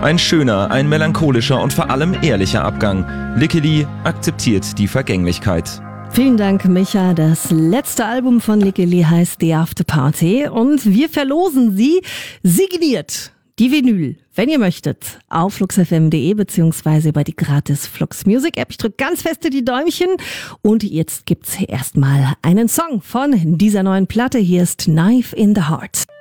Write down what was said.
Ein schöner, ein melancholischer und vor allem ehrlicher Abgang. Lickeli akzeptiert die Vergänglichkeit. Vielen Dank, Micha. Das letzte Album von Lickeli heißt The After Party und wir verlosen sie signiert. Die Vinyl, wenn ihr möchtet, auf fluxfm.de beziehungsweise bei die gratis Flux Music App. Ich drücke ganz feste die Däumchen und jetzt gibt's erstmal einen Song von dieser neuen Platte. Hier ist Knife in the Heart.